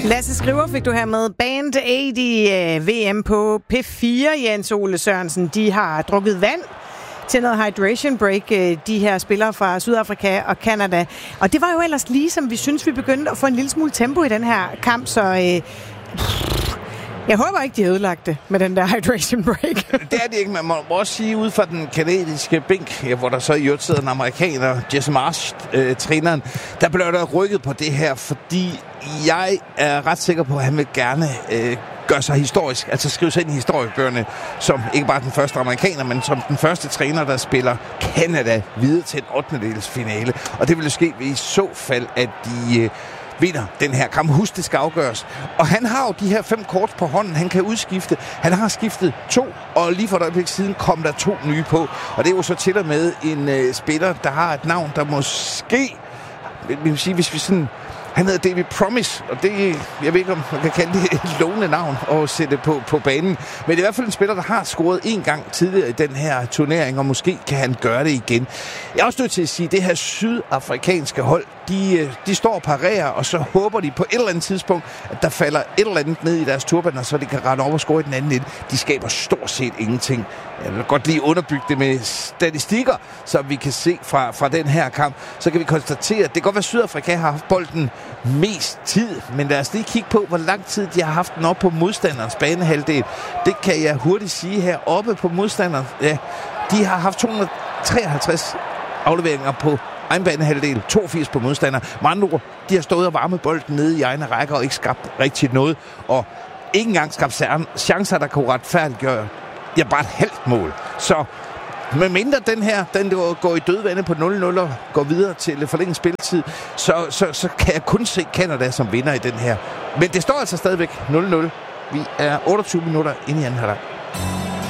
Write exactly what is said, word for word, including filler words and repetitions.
Lasse Skriver fik du her med Band aid i uh, V M på P fire. Jens Ole Sørensen, de har drukket vand til noget hydration break, uh, de her spillere fra Sydafrika og Canada. Og det var jo ellers lige som vi synes, vi begyndte at få en lille smule tempo i den her kamp, så uh, jeg håber ikke, de har ødelagt det med den der hydration break. Det er det ikke. Man må også sige, ud fra den kanadiske bænk, ja, hvor der så i øvrigt sidder en amerikaner, Jesse Marsh, øh, træneren, der blev der rykket på det her, fordi jeg er ret sikker på, at han vil gerne øh, gøre sig historisk, altså skrive sig ind i historiebøgerne, som ikke bare den første amerikaner, men som den første træner, der spiller Canada videre til en ottendedelsfinale. Og det vil jo ske i så fald, at de øh, vinder den her kamp. Husk, det skal afgøres. Og han har jo de her fem kort på hånden, han kan udskifte. Han har skiftet to, og lige for et øjeblik siden kom der to nye på. Og det er jo så til og med en øh, spiller, der har et navn, der måske, vi vil sige, hvis vi sådan, han hedder David Promise, og det, jeg ved ikke, om man kan kalde det et lovende navn at sætte på, på banen. Men det er i hvert fald en spiller, der har scoret en gang tidligere i den her turnering, og måske kan han gøre det igen. Jeg er også nødt til at sige, at det her sydafrikanske hold, de, de står og parerer, og så håber de på et eller andet tidspunkt, at der falder et eller andet ned i deres turbaner, så de kan rette op og score i den anden ende. De skaber stort set ingenting. Jeg vil godt lige underbygge det med statistikker, så vi kan se fra, fra den her kamp. Så kan vi konstatere, at det kan godt være, at Sydafrika har haft bolden mest tid, men lad os lige kigge på, hvor lang tid de har haft den op på modstanderens banehalvdel. Det kan jeg hurtigt sige her. Oppe på modstanderen, ja, de har haft to hundrede og treoghalvtreds afleveringer på egen banehalvdel, toogfirs på modstander. Med andre ord, de har stået og varmet bolden nede i egne rækker og ikke skabt rigtig noget, og ikke engang skabt chancer, der kunne retfærdiggøre. Det er bare et halvt mål. Så med mindre den her, den går i dødvande på nul nul og går videre til forlænget spilletid, så, så, så kan jeg kun se Canada som vinder i den her. Men det står altså stadigvæk nul nul. Vi er otteogtyve minutter inde i anden halvleg.